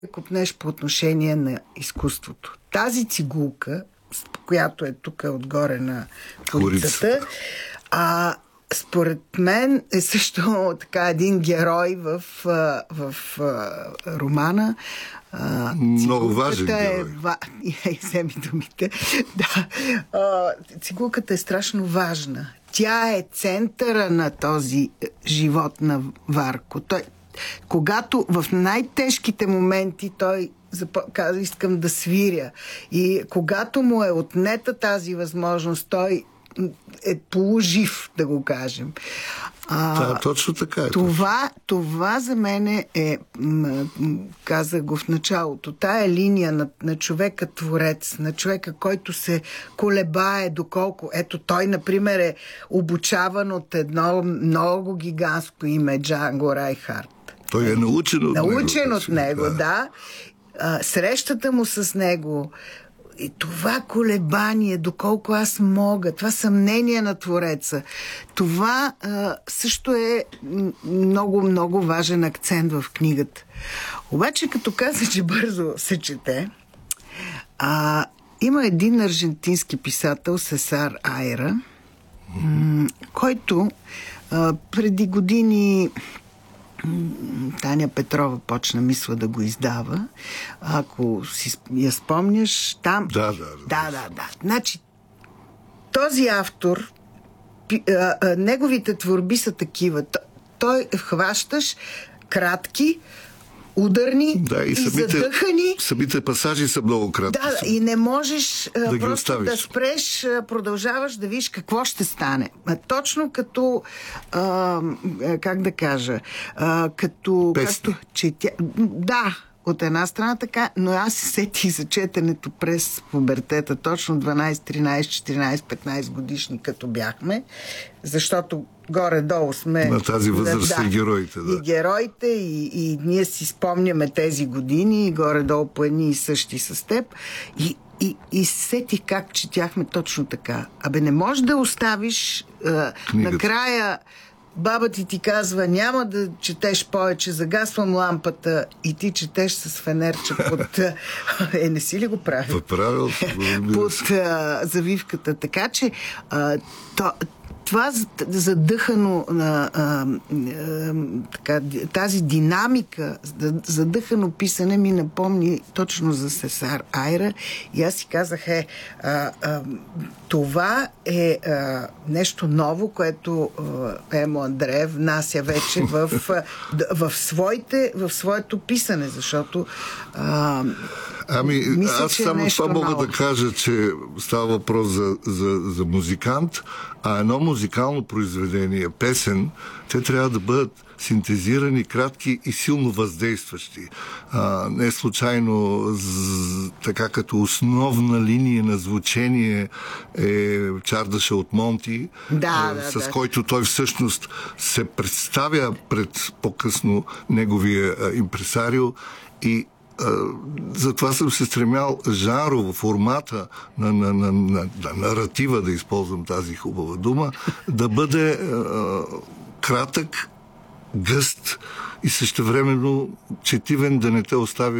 копнеш по отношение на изкуството. Тази цигулка, която е тук отгоре на улицата, според мен е също така един герой в романа. Много важен герой. Вземи думите. Да. Цигулката е страшно важна. Тя е центъра на този живот на Варко. Когато в най-тежките моменти той каза, искам да свиря. И когато му е отнета тази възможност, той е полужив, да го кажем. Точно така е. Това за мен е, казах го в началото, тая линия на човека-творец, на човека, който се колебае доколко. Ето той, например, е обучаван от едно много гигантско име Джанго Райхард. Той е научен от него, да. Срещата му с него, и това колебание, доколко аз мога, това съмнение на Твореца, това също е много, много важен акцент в книгата. Обаче, като каза, че бързо се чете, има един аржентински писател, Сесар Айра, който преди години Таня Петрова почна, мисля, да го издава. Ако си я спомняш, там... Да. Значи, този автор, неговите творби са такива. Той хващаш кратки, ударни и задъхани. Самите пасажи са много кратки. Да, и не можеш да просто да спреш, продължаваш да видиш какво ще стане. Точно като как да кажа, като да, от една страна така, но аз се сетих за четенето през пубертета, точно 12, 13, 14, 15 годишни, като бяхме, защото горе-долу сме... На тази възраст и героите, да. И героите, и ние си спомняме тези години, и горе-долу по едни и същи с теб. И сетих как четяхме точно така. Не можеш да оставиш накрая... Баба ти казва, няма да четеш повече, загасвам лампата и ти четеш с фенерче под... не си ли го правил? Под завивката. Така че това задъхано тази динамика, задъхано писане ми напомни точно за Сесар Айра и аз си казах, това е нещо ново, което Емо Андреев внася вече в своето писане, защото мисля, аз само това мога да кажа, че става въпрос за музикант, а едно музикално произведение, песен, те трябва да бъдат синтезирани, кратки и силно въздействащи. Не случайно така като основна линия на звучение е Чардаша от Монти, с който той всъщност се представя пред по-късно неговия импресарио и затова съм се стремял жанрово, формата на наратива, да използвам тази хубава дума, да бъде кратък, гъст и същевременно четивен, да не те остави